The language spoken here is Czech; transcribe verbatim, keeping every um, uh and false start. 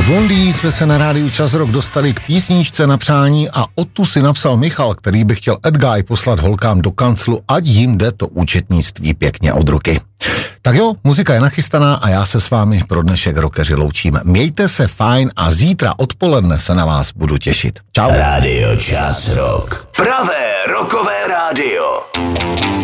Gondí jsme se na rádiu Čas Rock dostali k písničce na přání a o tu si napsal Michal, který by chtěl Edguy poslat holkám do kanclu, ať jim jde to účetnictví pěkně od ruky. Tak jo, muzika je nachystaná a já se s vámi pro dnešek rockeři loučím. Mějte se fajn a zítra odpoledne se na vás budu těšit. Čau. Rádio Čas Rock. Pravé rockové rádio.